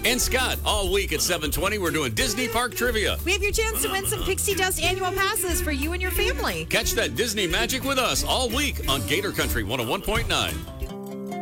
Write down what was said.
And Scott, all week at 7:20, we're doing Disney Park Trivia. We have your chance to win some Pixie Dust annual passes for you and your family. Catch that Disney magic with us all week on Gator Country 101.9.